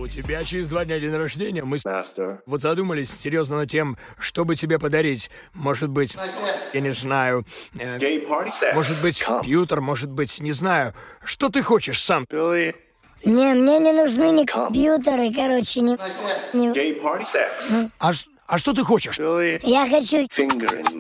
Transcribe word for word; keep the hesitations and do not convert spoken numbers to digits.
У тебя через два дня день рождения. Мы с... Master. вот задумались серьезно над тем, что бы тебе подарить. Может быть, я не знаю. э, Gay party sex. Может быть, компьютер, может быть, не знаю. Что ты хочешь сам? Billy. Не, мне не нужны ни компьютеры, короче, ни... ни... Gay party sex. А, ш- а что ты хочешь? Billy. Я хочу Finger in